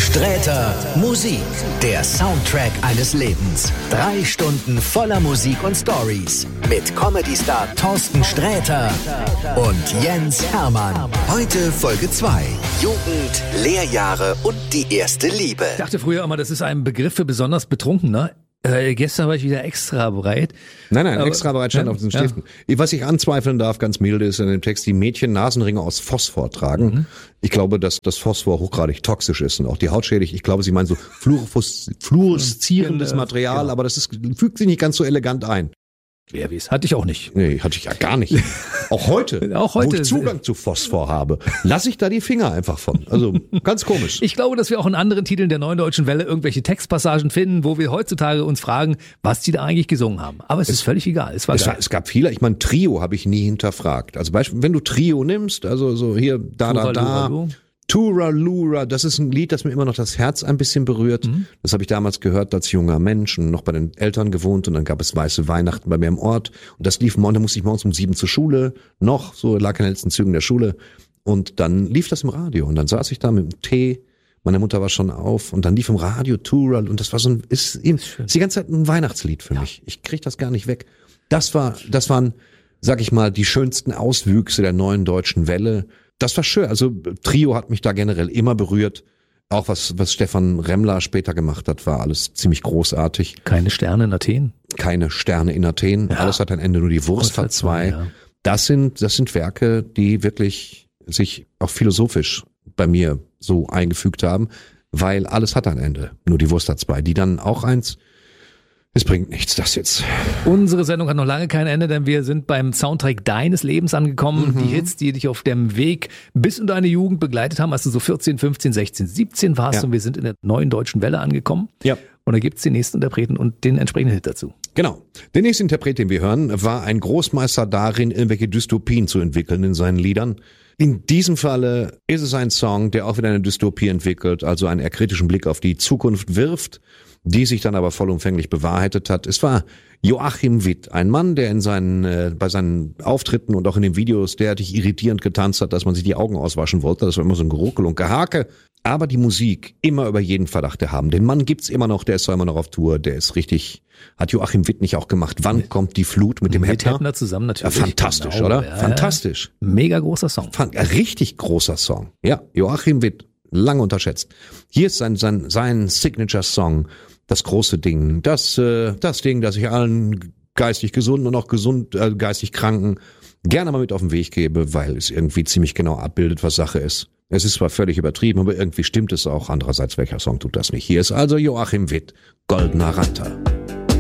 Sträter Musik, der Soundtrack eines Lebens. 3 Stunden voller Musik und Stories mit Comedy-Star Thorsten Sträter und Jens Hermann. Heute Folge 2. Jugend, Lehrjahre und die erste Liebe. Ich dachte früher immer, das ist ein Begriff für besonders Betrunkener. Gestern war ich wieder extra bereit. Nein, extra bereit stand auf diesen Stiften. Ja. Was ich anzweifeln darf, ganz milde, ist in dem Text, die Mädchen Nasenringe aus Phosphor tragen. Mhm. Ich glaube, dass das Phosphor hochgradig toxisch ist und auch die Haut schädigt. Ich glaube, sie meinen so fluoreszierendes Material, genau. Aber das fügt sich nicht ganz so elegant ein. Wer weiß, hatte ich auch nicht. Nee, hatte ich ja gar nicht. Auch heute, wo ich Zugang zu Phosphor habe, lasse ich da die Finger einfach von. Also ganz komisch. Ich glaube, dass wir auch in anderen Titeln der Neuen Deutschen Welle irgendwelche Textpassagen finden, wo wir heutzutage uns fragen, was die da eigentlich gesungen haben. Aber es ist völlig egal. Es gab viele. Ich meine, Trio habe ich nie hinterfragt. Also Beispiel, wenn du Trio nimmst, also so hier, Turalura, das ist ein Lied, das mir immer noch das Herz ein bisschen berührt. Mhm. Das habe ich damals gehört als junger Mensch und noch bei den Eltern gewohnt und dann gab es weiße Weihnachten bei mir im Ort und das lief morgens, da musste ich morgens um 7 zur Schule, so lag in den letzten Zügen der Schule und dann lief das im Radio und dann saß ich da mit dem Tee, meine Mutter war schon auf und dann lief im Radio Tural und das war ist die ganze Zeit ein Weihnachtslied für mich. Ich krieg das gar nicht weg. Das waren, sag ich mal, die schönsten Auswüchse der Neuen Deutschen Welle. Das war schön. Also Trio hat mich da generell immer berührt. Auch was Stefan Remmler später gemacht hat, war alles ziemlich großartig. Keine Sterne in Athen? Keine Sterne in Athen. Ja. Alles hat ein Ende, nur die Wurst hat 2. Ja. Das sind Werke, die wirklich sich auch philosophisch bei mir so eingefügt haben, weil alles hat ein Ende, nur die Wurst hat 2. Die dann auch eins. Es bringt nichts, das jetzt. Unsere Sendung hat noch lange kein Ende, denn wir sind beim Soundtrack deines Lebens angekommen. Mhm. Die Hits, die dich auf dem Weg bis in deine Jugend begleitet haben, als du so 14, 15, 16, 17 warst. Ja. Und wir sind in der Neuen Deutschen Welle angekommen. Ja. Und da gibt's den nächsten Interpreten und den entsprechenden Hit dazu. Genau. Der nächste Interpret, den wir hören, war ein Großmeister darin, irgendwelche Dystopien zu entwickeln in seinen Liedern. In diesem Falle ist es ein Song, der auch wieder eine Dystopie entwickelt, also einen eher kritischen Blick auf die Zukunft wirft, die sich dann aber vollumfänglich bewahrheitet hat. Es war Joachim Witt, ein Mann, der bei seinen Auftritten und auch in den Videos derartig irritierend getanzt hat, dass man sich die Augen auswaschen wollte. Das war immer so ein Geruckel und Gehake. Aber die Musik immer über jeden Verdacht erhaben. Den Mann gibt's immer noch, der ist zwar immer noch auf Tour, der ist richtig, hat Joachim Witt nicht auch gemacht. Wann kommt die Flut mit dem Heppner zusammen natürlich. Ja, fantastisch, genau, oder? Ja, fantastisch. Mega großer Song. Richtig großer Song. Ja, Joachim Witt, lange unterschätzt. Hier ist sein Signature-Song, das große Ding. Das Ding, das ich allen geistig Gesunden und auch geistig Kranken gerne mal mit auf den Weg gebe, weil es irgendwie ziemlich genau abbildet, was Sache ist. Es ist zwar völlig übertrieben, aber irgendwie stimmt es auch. Andererseits, welcher Song tut das nicht? Hier ist also Joachim Witt, Goldener Ranter.